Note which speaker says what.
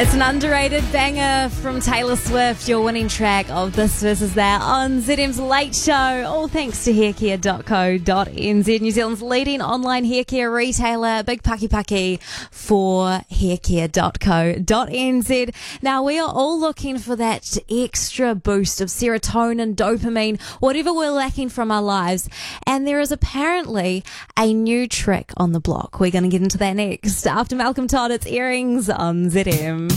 Speaker 1: It's an underrated banger from Taylor Swift, your winning track of This Versus That on ZM's Late Show. All thanks to haircare.co.nz, New Zealand's leading online haircare retailer. Big paki for haircare.co.nz. Now, we are all looking for that extra boost of serotonin, dopamine, whatever we're lacking from our lives. And there is apparently a new trick on the block. We're going to get into that next. After Malcolm Todd, it's Earrings on ZM.